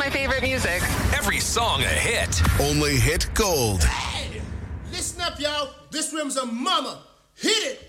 my favorite music. Every song a hit. Only hit gold. Hey, listen up, y'all. This rim's a mama. Hit it.